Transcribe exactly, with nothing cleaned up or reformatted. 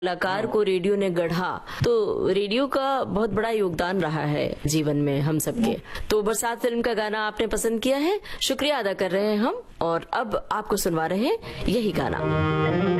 कलाकार को रेडियो ने गढ़ा, तो रेडियो का बहुत बड़ा योगदान रहा है जीवन में हम सबके। तो बरसात फिल्म का गाना आपने पसंद किया है, शुक्रिया अदा कर रहे हैं हम, और अब आपको सुनवा रहे हैं यही गाना।